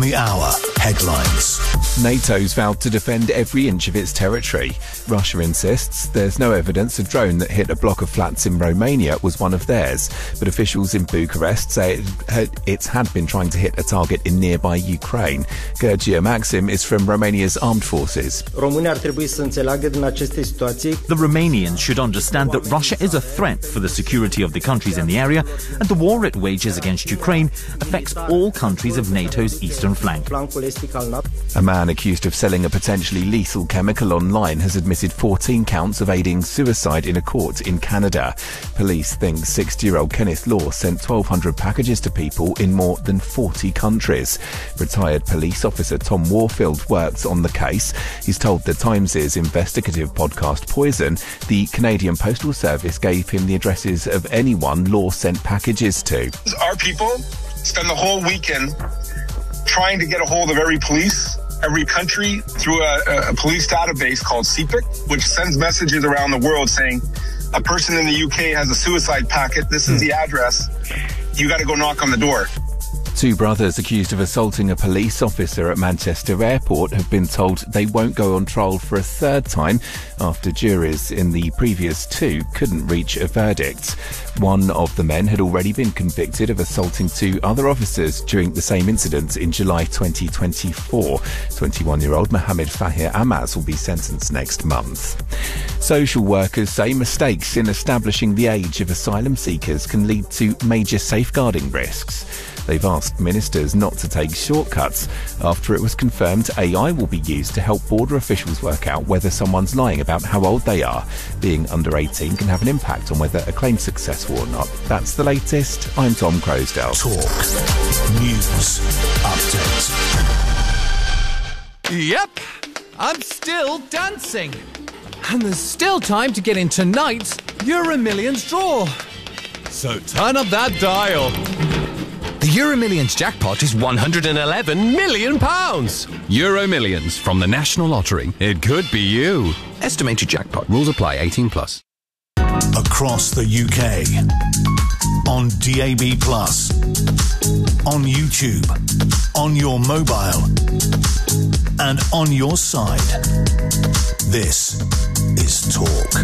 the Hour headlines. NATO's vowed to defend every inch of its territory. Russia insists there's no evidence a drone that hit a block of flats in Romania was one of theirs, but officials in Bucharest say it had been trying to hit a target in nearby Ukraine. Gheorghe Maxim is from Romania's armed forces. The Romanians should understand that Russia is a threat for the security of the countries in the area, and the war it wages against Ukraine affects all countries of NATO's eastern flank. A man accused of selling a potentially lethal chemical online has admitted 14 counts of aiding suicide in a court in Canada. Police think 60-year-old Kenneth Law sent 1,200 packages to people in more than 40 countries. Retired police officer Tom Warfield worked on the case. He's told the Times' investigative podcast Poison the Canadian Postal Service gave him the addresses of anyone Law sent packages to. Our people spend the whole weekend trying to get a hold of every country through a police database called CPIC, which sends messages around the world saying a person in the UK has a suicide packet. This is the address. You got to go knock on the door. Two brothers accused of assaulting a police officer at Manchester Airport have been told they won't go on trial for a third time after juries in the previous two couldn't reach a verdict. One of the men had already been convicted of assaulting two other officers during the same incident in July 2024. 21-year-old Mohammed Fahir Amaz will be sentenced next month. Social workers say mistakes in establishing the age of asylum seekers can lead to major safeguarding risks. They've asked ministers not to take shortcuts after it was confirmed AI will be used to help border officials work out whether someone's lying about how old they are. Being under 18 can have an impact on whether a claim's successful or not. That's the latest. I'm Tom Crosdale. Talk. News. Update. Yep, I'm still dancing. And there's still time to get in tonight's EuroMillions draw. So turn up that dial. The EuroMillions jackpot is £111 million. EuroMillions from the National Lottery. It could be you. Estimated jackpot. Rules apply. 18+. Across the UK. On DAB+. On YouTube. On your mobile. And on your side. This is Talk.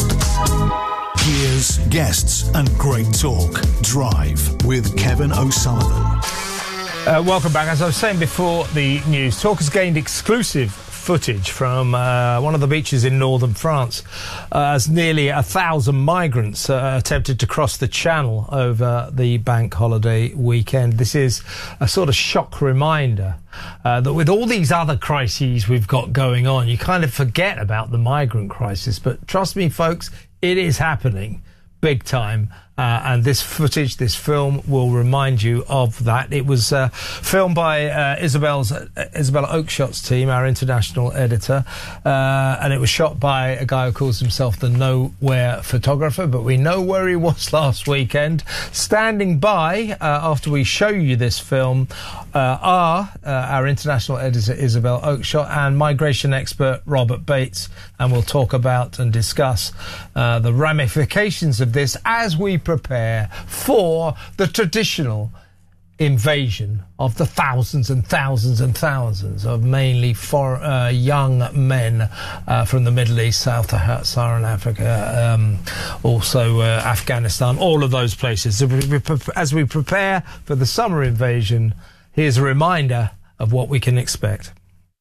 Gears, guests and great talk. Drive with Kevin O'Sullivan. Welcome back. As I was saying before the news, Talk has gained exclusive footage from one of the beaches in northern France as nearly 1,000 migrants attempted to cross the channel over the bank holiday weekend. This is a sort of shock reminder that with all these other crises we've got going on, you kind of forget about the migrant crisis. But trust me, folks, it is happening big time. And this footage, this film, will remind you of that. It was filmed by Isabella Oakeshot's team, our international editor, and it was shot by a guy who calls himself the Nowhere Photographer, but we know where he was last weekend. Standing by, after we show you this film, are our international editor, Isabella Oakeshott, and migration expert, Robert Bates, and we'll talk about and discuss the ramifications of this as we prepare for the traditional invasion of the thousands and thousands and thousands of mainly young men from the Middle East, Sub-Saharan Africa, also Afghanistan, all of those places. As we prepare for the summer invasion, here's a reminder of what we can expect.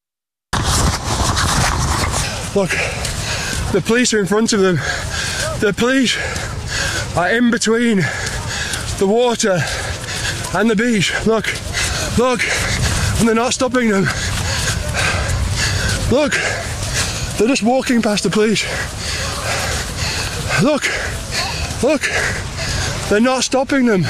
Look, the police are in front of them. The police are in between the water and the beach. Look, and they're not stopping them. Look, they're just walking past the police. Look, they're not stopping them.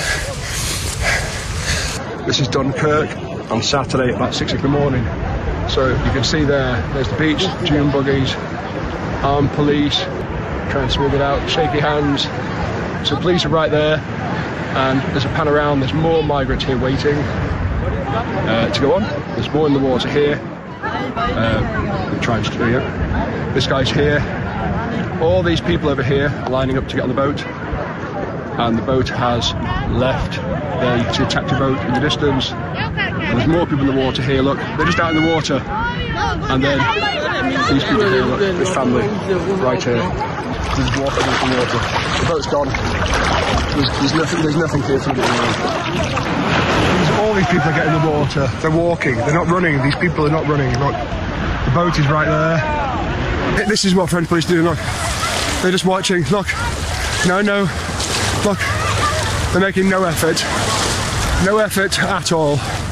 This is Dunkirk on Saturday at about 6 in the morning. So you can see there's the beach, dune buggies, armed police, trying to smooth it out, shaky hands. So the police are right there, and there's a pan around, there's more migrants here waiting to go on. There's more in the water here. We're trying to show you. This guy's here. All these people over here are lining up to get on the boat. and the boat has left. There you can see a taxi boat in the distance. And there's more people in the water here, look. They're just out in the water. And then these people here, look, this family right here. There's water in the water. The boat's gone. There's nothing here for them at the moment. All these people are getting in the water. They're walking. They're not running. These people are not running. Look, the boat is right there. This is what French police do. Look, they're just watching. Look, no. Look, they're making no effort at all.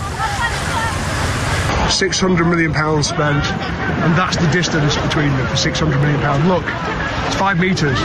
£600 million spent, and that's the distance between them for £600 million. Look, it's 5 metres.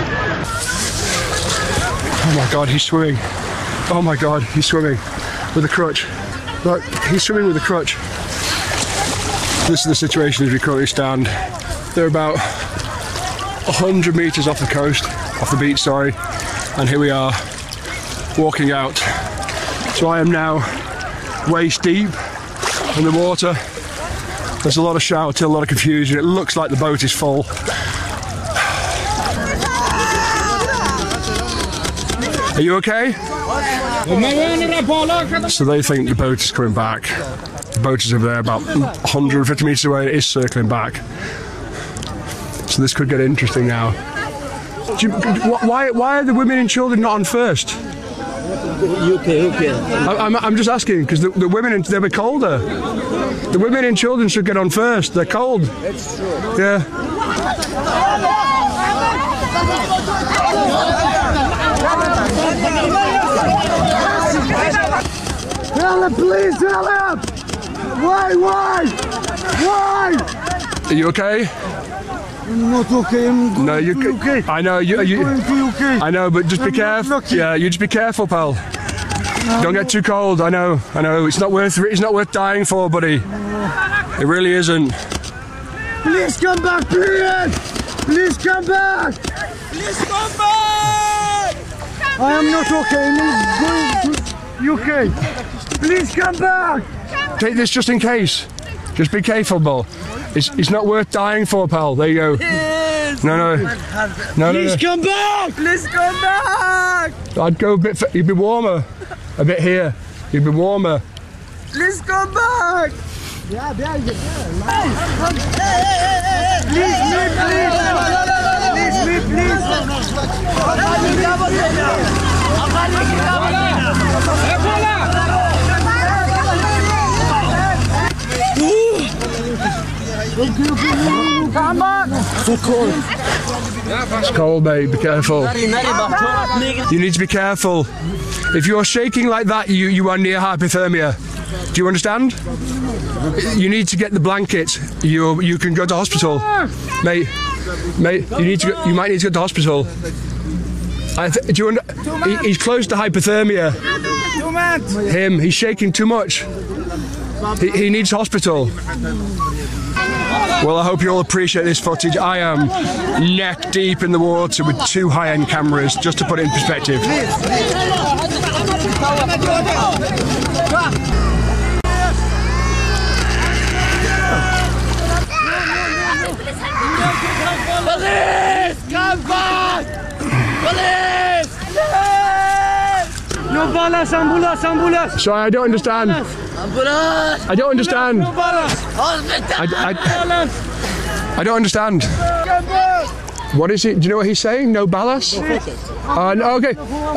Oh my God, he's swimming. Oh my God, he's swimming with a crutch. Look, he's swimming with a crutch. This is the situation as we currently stand. They're about 100 metres off the coast, off the beach, sorry, and here we are walking out. So I am now waist deep in the water. There's a lot of shouting, a lot of confusion. It looks like the boat is full. Are you okay? So they think the boat is coming back. The boat is over there about 150 metres away. It is circling back. So this could get interesting now. Why are the women and children not on first? I'm just asking because the women, they were colder. The women and children should get on first. They're cold. That's true. Yeah. Help, please, help! Why? Are you okay? I'm not okay. I'm going to UK. I know you. I'm going to UK. I know, but just be careful. Yeah, you just be careful, pal. Don't get too cold. I know. It's not worth dying for, buddy. It really isn't. Please come back, please. Please come back. Please come back. I am not okay. I'm going to UK. Please come back. Take this just in case. Just be careful, Bull. It's not worth dying for, pal. There you go. Please. No. Please come back. Please come back. I'd go a bit. You'd be warmer. A bit here. You'd be warmer. Please come back. Come on! So cold. It's cold, mate. Be careful. You need to be careful. If you're shaking like that, you are near hypothermia. Do you understand? You need to get the blanket. You can go to hospital, mate. You might need to go to hospital. He's close to hypothermia. He's shaking too much. He needs hospital. Well, I hope you all appreciate this footage. I am neck deep in the water with 2 high-end cameras, just to put it in perspective. Police! Come back! Police! No balance, ambulance! Sorry, I don't understand. Ambulance! I don't understand. No balance! I don't understand. What is it? Do you know what he's saying? No ballast? No, okay.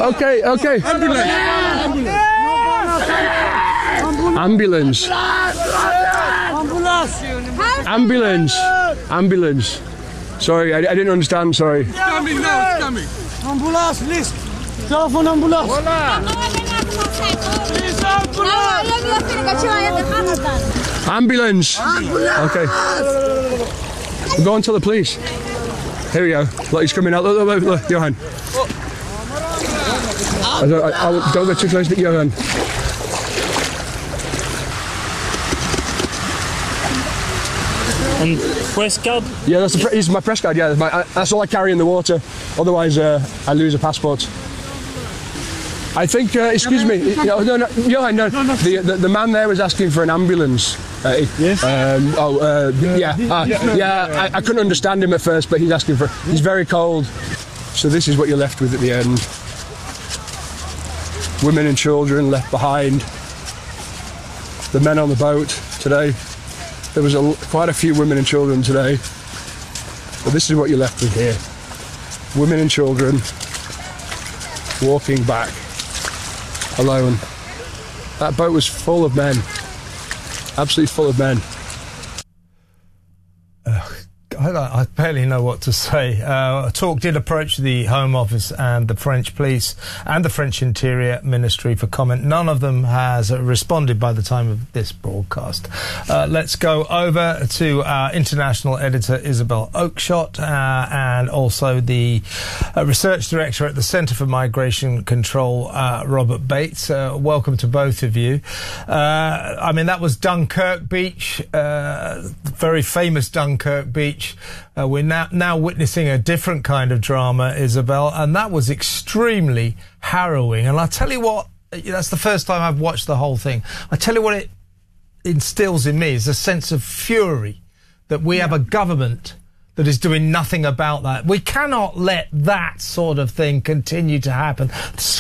Ambulance. Sorry, I didn't understand, sorry. It's coming. Ambulance, please. Telephone ambulance. Ambulance. Okay. Go and tell the police. Here we go. Look, he's coming out. Look, Johan. Don't get too close to Johan. And press card? Yeah, this is my press card. Yeah, that's all I carry in the water. Otherwise, I lose a passport. I think. Excuse me. No, Johan. No. The man there was asking for an ambulance. Yes. I couldn't understand him at first, but he's asking for. He's very cold. So this is what you're left with at the end. women and children left behind. The men on the boat today, there was quite a few women and children today, but this is what you're left with here. Women and children walking back alone. That boat was full of men, absolutely full of men. I barely know what to say. A talk did approach the Home Office and the French police and the French Interior Ministry for comment. None of them has responded by the time of this broadcast. Let's go over to our international editor, Isabel Oakeshott, and also the research director at the Centre for Migration Control, Robert Bates. Welcome to both of you. I mean, that was Dunkirk Beach, very famous Dunkirk Beach. We're now witnessing a different kind of drama, Isabel, and that was extremely harrowing. And I'll tell you what, that's the first time I've watched the whole thing. I tell you what it instills in me is a sense of fury that we have a government that is doing nothing about that. We cannot let that sort of thing continue to happen.